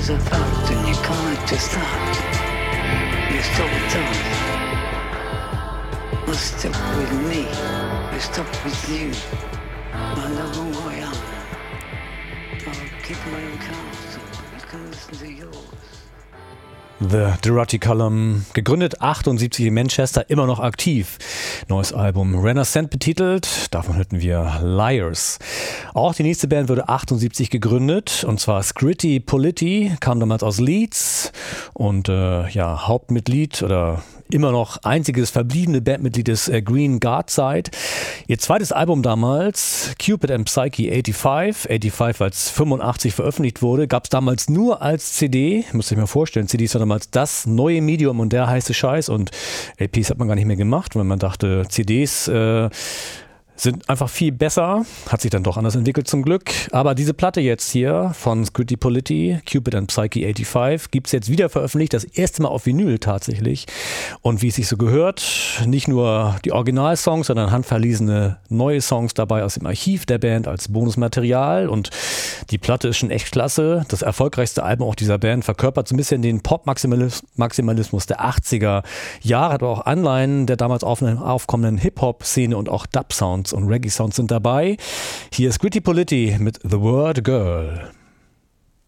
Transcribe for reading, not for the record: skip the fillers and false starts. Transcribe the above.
is a fact and you can't just stop. You stop with us. You stop with me. You stop with you. I know who I am. I'll keep my own castle. I can listen to yours. The Dorothy Column, gegründet 78 in Manchester, immer noch aktiv. Neues Album Renaissance betitelt, davon hörten wir Liars. Auch die nächste Band wurde 78 gegründet, und zwar Scritti Politti, kam damals aus Leeds und Hauptmitglied oder immer noch einziges verbliebene Bandmitglied des Green Guardside. Ihr zweites Album damals, Cupid and Psyche 85, weil es 85 veröffentlicht wurde, gab es damals nur als CD. Muss ich mir vorstellen, CDs war damals das neue Medium und der heiße Scheiß, und LPs hat man gar nicht mehr gemacht, weil man dachte, CDs sind einfach viel besser, hat sich dann doch anders entwickelt zum Glück. Aber diese Platte jetzt hier von Scritti Politti, Cupid and Psyche 85, gibt es jetzt wieder veröffentlicht, das erste Mal auf Vinyl tatsächlich. Und wie es sich so gehört, nicht nur die Originalsongs, sondern handverlesene neue Songs dabei aus dem Archiv der Band als Bonusmaterial. Und die Platte ist schon echt klasse. Das erfolgreichste Album auch dieser Band verkörpert so ein bisschen den Pop-Maximalismus der 80er Jahre, hat aber auch Anleihen der damals aufkommenden Hip-Hop-Szene und auch Dub-Sounds und Reggae-Sounds sind dabei. Hier ist Scritti Politti mit The Word Girl.